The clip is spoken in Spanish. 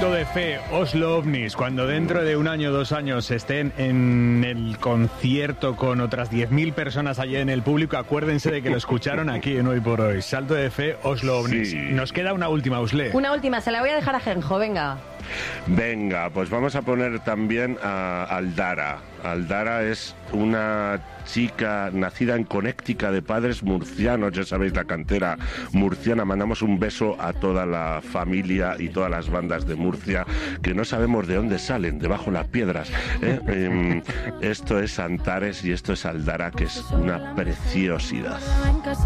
Salto de fe, Oslo OVNIs, cuando dentro de 1 año, 2 años estén en el concierto con otras 10.000 personas allí en el público, acuérdense de que lo escucharon aquí en Hoy por Hoy. Salto de fe, Oslo OVNIs. Sí. Nos queda una última, Usle. Una última, se la voy a dejar a Genjo, venga. Venga, pues vamos a poner también a Aldara. Aldara es una chica nacida en Connecticut de padres murcianos, ya sabéis, la cantera murciana. Mandamos un beso a toda la familia y todas las bandas de Murcia, que no sabemos de dónde salen, debajo las piedras. Esto es Antares y esto es Aldara, que es una preciosidad.